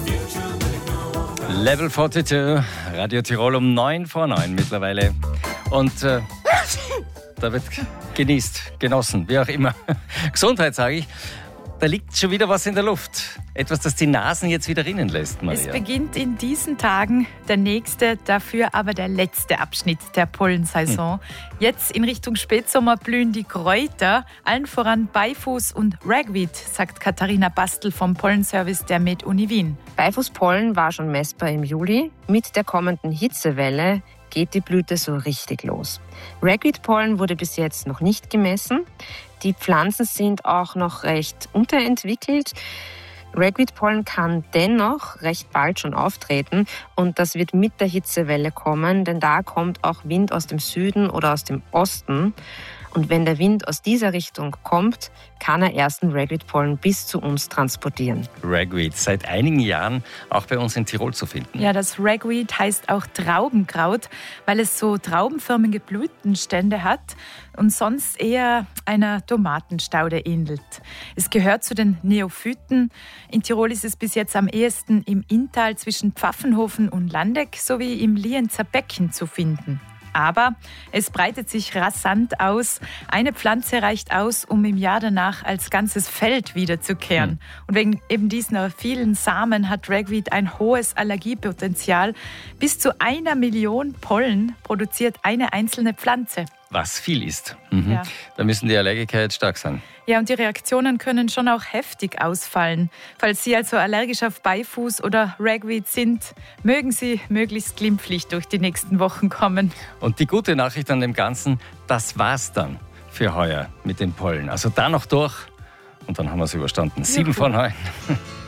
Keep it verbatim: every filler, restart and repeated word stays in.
Level zweiundvierzig, Radio Tirol um neun vor neun mittlerweile. Und äh, da wird genießt, genossen, wie auch immer. Gesundheit, sage ich. Da liegt schon wieder was in der Luft. Etwas, das die Nasen jetzt wieder rinnen lässt, Maria. Es beginnt in diesen Tagen der nächste, dafür aber der letzte Abschnitt der Pollensaison. Hm. Jetzt in Richtung Spätsommer blühen die Kräuter, allen voran Beifuß und Ragweed, sagt Katharina Bastel vom Pollenservice der Med-Uni Wien. Beifußpollen war schon messbar im Juli. Mit der kommenden Hitzewelle geht die Blüte so richtig los. Ragweed-Pollen wurde bis jetzt noch nicht gemessen. Die Pflanzen sind auch noch recht unterentwickelt. Ragweed-Pollen kann dennoch recht bald schon auftreten und das wird mit der Hitzewelle kommen, denn da kommt auch Wind aus dem Süden oder aus dem Osten. Und wenn der Wind aus dieser Richtung kommt, kann er ersten Ragweed-Pollen bis zu uns transportieren. Ragweed, seit einigen Jahren auch bei uns in Tirol zu finden. Ja, das Ragweed heißt auch Traubenkraut, weil es so traubenförmige Blütenstände hat und sonst eher einer Tomatenstaude ähnelt. Es gehört zu den Neophyten. In Tirol ist es bis jetzt am ehesten im Inntal zwischen Pfaffenhofen und Landeck sowie im Lienzer Becken zu finden. Aber es breitet sich rasant aus. Eine Pflanze reicht aus, um im Jahr danach als ganzes Feld wiederzukehren. Mhm. Und wegen eben diesen vielen Samen hat Ragweed ein hohes Allergiepotenzial. Bis zu einer Million Pollen produziert eine einzelne Pflanze. Was viel ist. Mhm. Ja. Da müssen die Allergiker jetzt stark sein. Ja, und die Reaktionen können schon auch heftig ausfallen. Falls Sie also allergisch auf Beifuß oder Ragweed sind, mögen Sie möglichst glimpflich durch die nächsten Wochen kommen. Und die gute Nachricht an dem Ganzen, das war's dann für heuer mit den Pollen. Also da noch durch und dann haben wir es überstanden. Sieben vor neun.